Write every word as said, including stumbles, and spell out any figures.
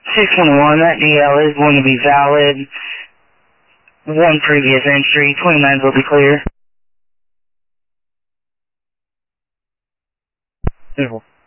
six one one, that D L is going to be valid. One previous entry, twenty-nines will be clear. Beautiful.